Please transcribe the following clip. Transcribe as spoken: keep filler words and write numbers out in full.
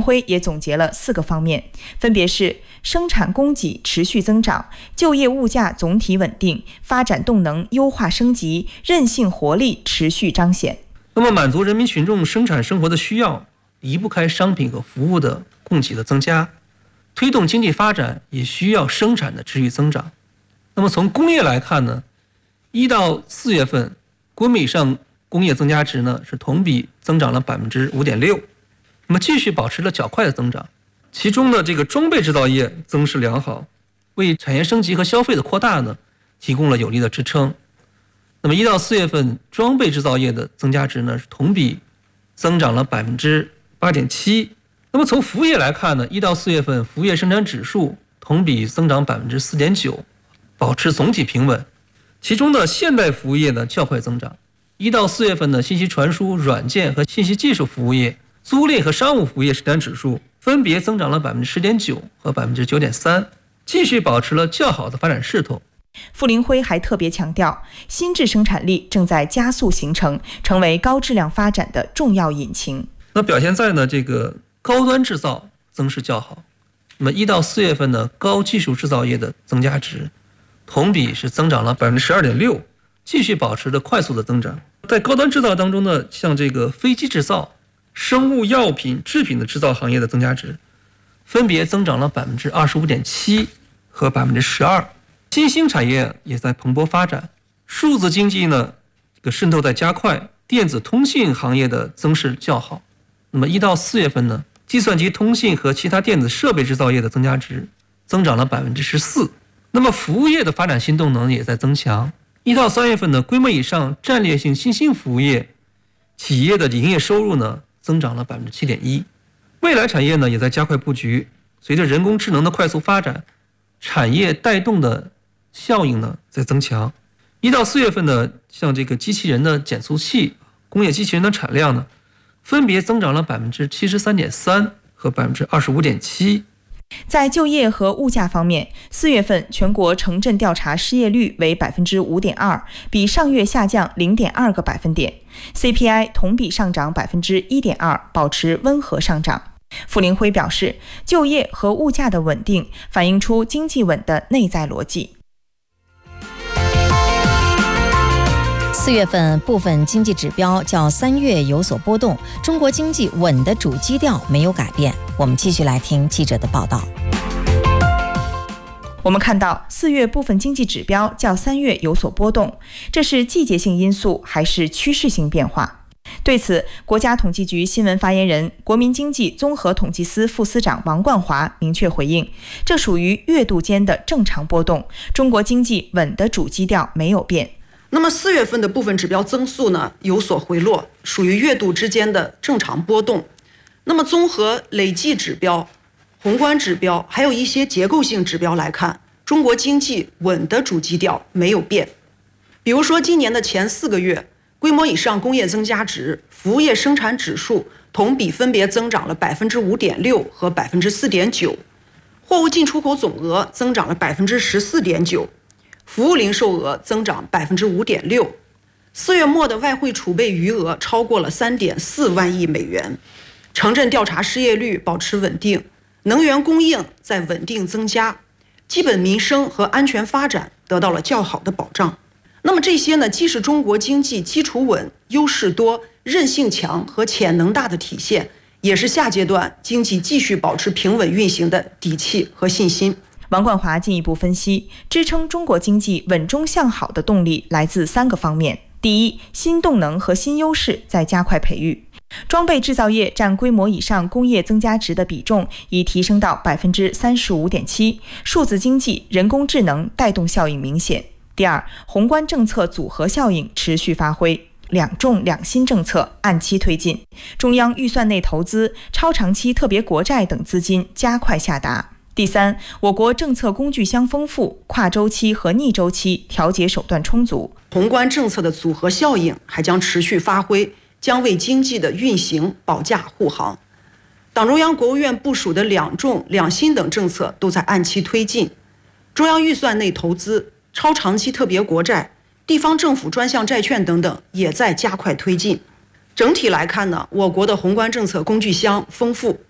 辉也总结了四个方面，分别是生产供给持续增长、就业物价总体稳定、发展动能优化升级、韧性活力持续彰显。 那么满足人民群众生产生活的需要，离不开商品和服务的供给的增加，推动经济发展也需要生产的持续增长。那么从工业来看呢，一到四月份规模以上工业增加值呢是同比增长了百分之五点六，那么继续保持了较快的增长。其中的这个装备制造业增势良好，为产业升级和消费的扩大呢提供了有力的支撑。那么一到四月份装备制造业的增加值呢是同比增长了百分之八点七。那么从服务业来看呢，一到四月份服务业生产指数同比增长百分之四点九，保持总体平稳。其中的现代服务业呢较快增长。一到四月份的信息传输、软件和信息技术服务业、租赁和商务服务业生产指数分别增长了百分之十点九和百分之九点三，继续保持了较好的发展势头。 傅林辉还特别强调，新质生产力正在加速形成，成为高质量发展的重要引擎。 那表现在呢这个高端制造增势较好。那么一到四月份呢，高技术制造业的增加值同比是增长了百分之十二点六，继续保持着快速的增长。在高端制造当中呢，像这个飞机制造、生物药品制品的制造行业的增加值分别增长了百分之二十五点七和百分之十二。新兴产业也在蓬勃发展，数字经济呢这个渗透在加快，电子通信行业的增势较好。那么一到四月份呢，计算机通信和其他电子设备制造业的增加值增长了百分之十四。那么服务业的发展新动能也在增强。一到三月份呢，规模以上战略性新兴服务业企业的营业收入呢增长了百分之七点一。未来产业呢也在加快布局，随着人工智能的快速发展，产业带动的效应呢在增强。一到四月份呢，像这个机器人的减速器、工业机器人的产量呢，分别增长了百分之七十三点三和百分之二十五点七。 在就业和物价方面，四月份全国城镇调查失业率为百分之五点二，比上月下降零点二个百分点。C P I 同比上涨百分之一点二，保持温和上涨。傅林辉表示，就业和物价的稳定反映出经济稳的内在逻辑。 四月份部分经济指标较三月有所波动，中国经济稳的主基调没有改变。我们继续来听记者的报道。 我们看到四月部分经济指标较三月有所波动，这是季节性因素还是趋势性变化？对此，国家统计局新闻发言人、国民经济综合统计司副司长王冠华明确回应，这属于月度间的正常波动，中国经济稳的主基调没有变。 那么四月份的部分指标增速呢有所回落，属于月度之间的正常波动。那么综合累计指标、宏观指标，还有一些结构性指标来看，中国经济稳的主基调没有变。比如说今年的前四个月，规模以上工业增加值、服务业生产指数同比分别增长了百分之五点六和百分之四点九，货物进出口总额增长了百分之十四点九。服务零售额增长百分之五点六，四月末的外汇储备余额超过了三点四万亿美元，城镇调查失业率保持稳定，能源供应在稳定增加，基本民生和安全发展得到了较好的保障。那么这些呢，既是中国经济基础稳、优势多、韧性强和潜能大的体现，也是下阶段经济继续保持平稳运行的底气和信心。 王冠华进一步分析，支撑中国经济稳中向好的动力来自三个方面。第一，新动能和新优势在加快培育，装备制造业占规模以上工业增加值的比重已提升到百分之三十五点七，数字经济、人工智能带动效应明显。第二，宏观政策组合效应持续发挥，两重两新政策按期推进，中央预算内投资、超长期特别国债等资金加快下达。第三，我国政策工具箱丰富，跨周期和逆周期调节手段充足， 宏观政策的组合效应还将持续发挥，将为经济的运行保驾护航。党中央、国务院部署的两重两新等政策都在按期推进，中央预算内投资、超长期特别国债、地方政府专项债券等等也在加快推进。整体来看呢，我国的宏观政策工具箱丰富，